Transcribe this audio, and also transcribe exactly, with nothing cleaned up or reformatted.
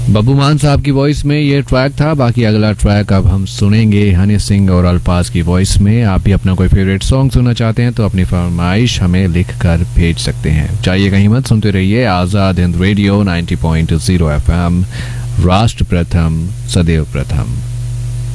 बब्बू मान साहब की वॉइस में ये ट्रैक था। बाकी अगला ट्रैक अब हम सुनेंगे हनी सिंह और अल्फाज की वॉइस में। आप भी अपना कोई फेवरेट सॉन्ग सुनना चाहते हैं तो अपनी फरमाइश हमें लिख कर भेज सकते हैं। चाहिए कहीं मत, सुनते रहिए Azad Hind radio ninety point zero FM. राष्ट्र प्रथम, सदैव प्रथम।